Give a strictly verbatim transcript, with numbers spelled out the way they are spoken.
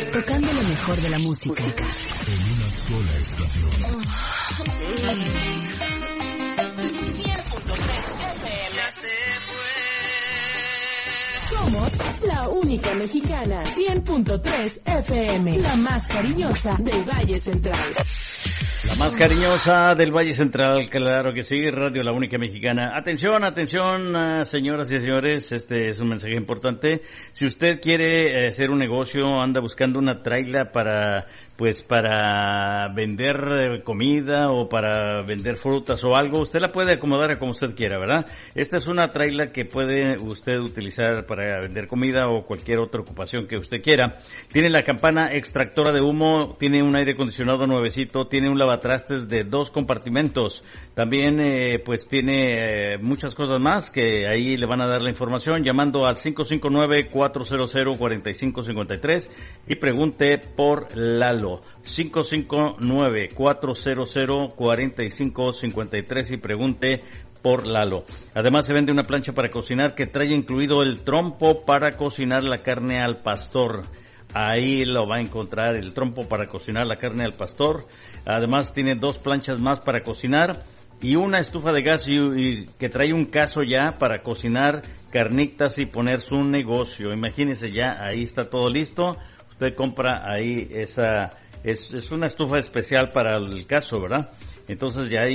tocando lo mejor de la música. En una sola estación. cien punto tres F M. Somos la única mexicana. cien punto tres F M. La más cariñosa del Valle Central. La más cariñosa del Valle Central, claro que sí, Radio La Única Mexicana. Atención, atención, uh, señoras y señores, este es un mensaje importante. Si usted quiere eh, hacer un negocio, anda buscando una traila para, pues, para vender eh, comida o para vender frutas o algo, usted la puede acomodar a como usted quiera, ¿verdad? Esta es una traila que puede usted utilizar para vender comida o cualquier otra ocupación que usted quiera. Tiene la campana extractora de humo, tiene un aire acondicionado nuevecito, tiene un lavatrastes de dos compartimentos. También, eh, pues, tiene eh, muchas cosas más que ahí le van a dar la información llamando al cinco cinco nueve, cuatro cero cero, cuatro cinco cinco tres y pregunte por Lalo. cinco cinco nueve, cuatro cero cero, cuatro cinco cinco tres y pregunte por Lalo. Además se vende una plancha para cocinar que trae incluido el trompo para cocinar la carne al pastor. Ahí lo va a encontrar, el trompo para cocinar la carne al pastor. Además tiene dos planchas más para cocinar y una estufa de gas y, y que trae un caso ya para cocinar carnitas y poner su negocio. Imagínese ya, ahí está todo listo. Usted compra ahí esa, es, es una estufa especial para el caso, ¿verdad? Entonces ya ahí